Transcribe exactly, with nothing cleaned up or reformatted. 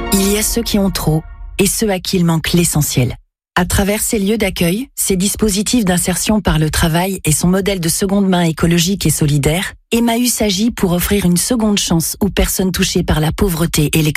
Il y a ceux qui ont trop et ceux à qui il manque l'essentiel. À travers ces lieux d'accueil, ces dispositifs d'insertion par le travail et son modèle de seconde main écologique et solidaire, Emmaüs agit pour offrir une seconde chance aux personnes touchées par la pauvreté et l'exclusion.